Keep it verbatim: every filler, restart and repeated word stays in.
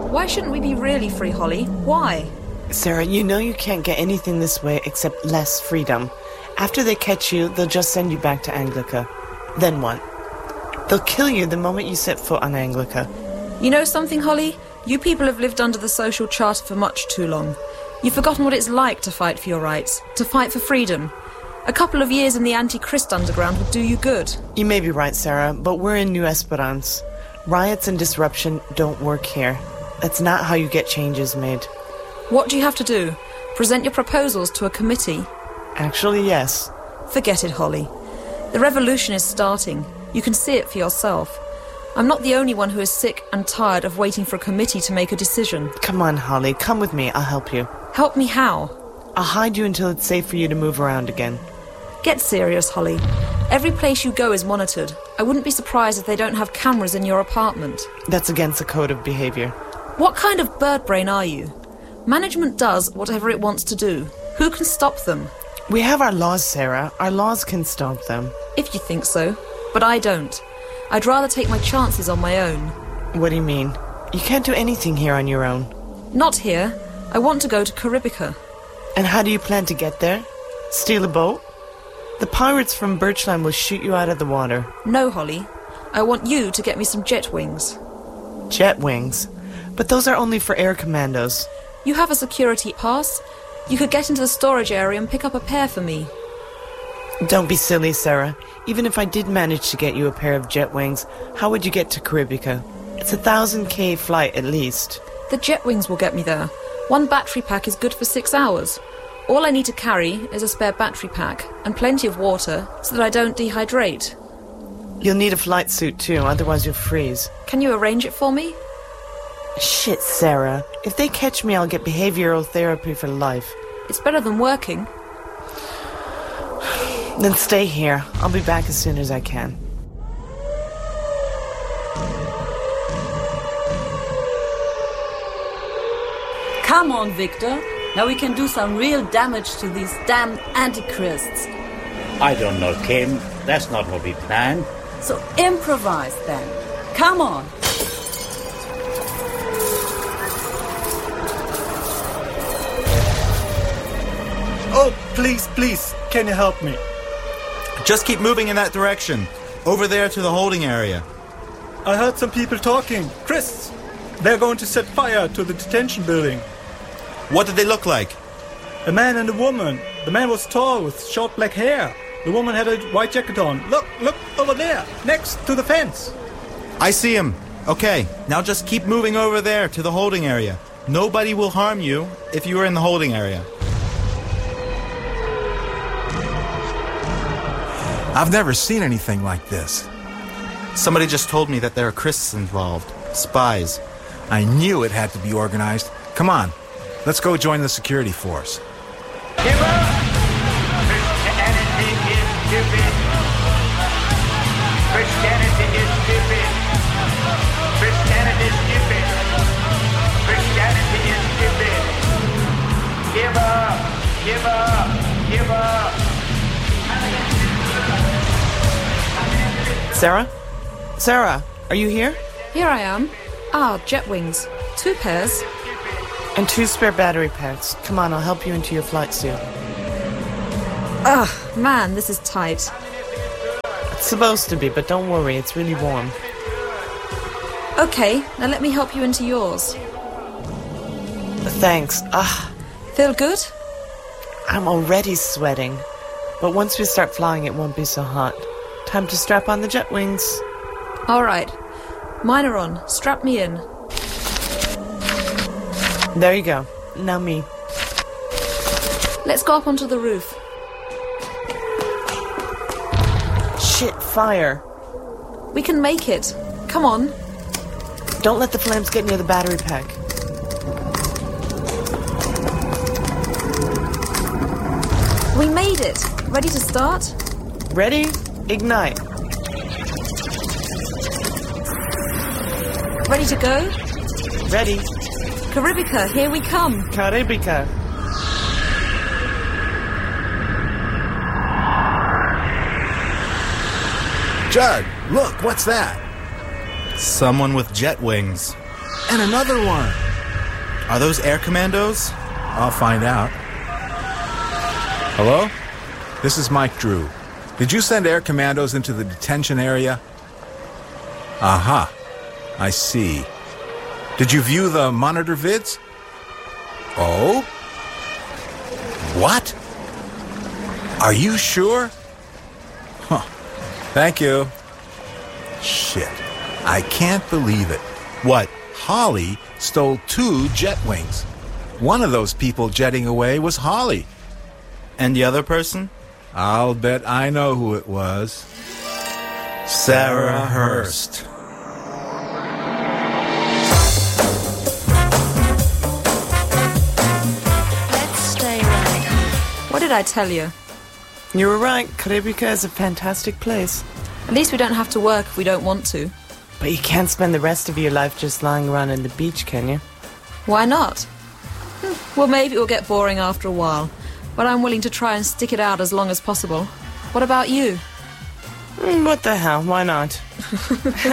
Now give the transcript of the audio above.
Why shouldn't we be really free, Holly? Why? Sarah, you know you can't get anything this way except less freedom. After they catch you, they'll just send you back to Anglica. Then what? They'll kill you the moment you set foot on Anglica. You know something, Holly? You people have lived under the social charter for much too long. You've forgotten what it's like to fight for your rights, to fight for freedom. A couple of years in the anti-Christ underground would do you good. You may be right, Sarah, but we're in New Esperance. Riots and disruption don't work here. That's not how you get changes made. What do you have to do? Present your proposals to a committee? Actually, yes. Forget it, Holly. The revolution is starting. You can see it for yourself. I'm not the only one who is sick and tired of waiting for a committee to make a decision. Come on, Holly, come with me, I'll help you. Help me how? I'll hide you until it's safe for you to move around again. Get serious, Holly. Every place you go is monitored. I wouldn't be surprised if they don't have cameras in your apartment. That's against the code of behavior. What kind of bird brain are you? Management does whatever it wants to do. Who can stop them? We have our laws, Sarah. Our laws can stop them. If you think so. But I don't. I'd rather take my chances on my own. What do you mean? You can't do anything here on your own. Not here. I want to go to Caribica. And how do you plan to get there? Steal a boat? The pirates from Birchland will shoot you out of the water. No, Holly. I want you to get me some jet wings. Jet wings? But those are only for air commandos. You have a security pass. You could get into the storage area and pick up a pair for me. Don't be silly, Sarah. Even if I did manage to get you a pair of jet wings, how would you get to Caribica? It's a thousand K flight at least. The jet wings will get me there. One battery pack is good for six hours. All I need to carry is a spare battery pack and plenty of water so that I don't dehydrate. You'll need a flight suit too, otherwise you'll freeze. Can you arrange it for me? Shit, Sarah. If they catch me, I'll get behavioral therapy for life. It's better than working. Then stay here. I'll be back as soon as I can. Come on, Victor. Now we can do some real damage to these damn antichrists. I don't know, Kim. That's not what we planned. So improvise then. Come on. Oh, please, please, can you help me? Just keep moving in that direction. Over there to the holding area. I heard some people talking. Chris, they're going to set fire to the detention building. What did they look like? A man and a woman. The man was tall with short black hair. The woman had a white jacket on. Look, look, over there, next to the fence. I see him. Okay, now just keep moving over there to the holding area. Nobody will harm you if you are in the holding area. I've never seen anything like this. Somebody just told me that there are Chriss involved. Spies. I knew it had to be organized. Come on, let's go join the security force. Give up! Christianity is stupid. Christianity is stupid. Christianity is stupid. Christianity is stupid. Give up! Give up! Give up! Sarah? Sarah, are you here? Here I am. Ah, jet wings. Two pairs. And two spare battery packs. Come on, I'll help you into your flight suit. Ugh, man, this is tight. It's supposed to be, but don't worry, it's really warm. Okay, now let me help you into yours. Thanks. Ah, Feel good? I'm already sweating. But once we start flying, it won't be so hot. Time to strap on the jet wings. All right. Mine are on. Strap me in. There you go. Now me. Let's go up onto the roof. Shit, fire. We can make it. Come on. Don't let the flames get near the battery pack. We made it. Ready to start? Ready? Ignite. Ready to go? Ready. Caribica, here we come. Caribica. Judd, look, what's that? Someone with jet wings. And another one. Are those air commandos? I'll find out. Hello? This is Mike Drew. Did you send air commandos into the detention area? Aha. I see. Did you view the monitor vids? Oh? What? Are you sure? Huh. Thank you. Shit. I can't believe it. What? Holly stole two jet wings. One of those people jetting away was Holly. And the other person? I'll bet I know who it was. Sarah Hurst. Let's stay right home. What did I tell you? You were right. Caribica is a fantastic place. At least we don't have to work if we don't want to. But you can't spend the rest of your life just lying around on the beach, can you? Why not? Hm, Well, maybe it will get boring after a while, but I'm willing to try and stick it out as long as possible. What about you? Mm, What the hell? Why not?